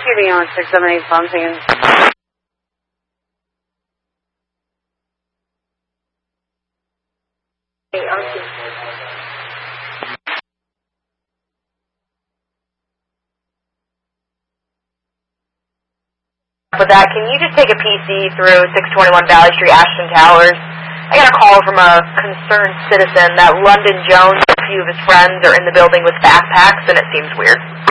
keeping you on 678 something. With that, can you just take a PC through 621 Valley Street, Ashton Towers? I got a call from a concerned citizen that London Jones and a few of his friends are in the building with backpacks, and it seems weird.